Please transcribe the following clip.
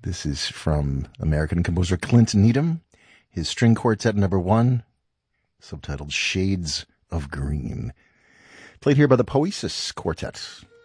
This is from American composer Clint Needham, his string quartet number 1, subtitled Shades of Green. Played here by the Poesis Quartet.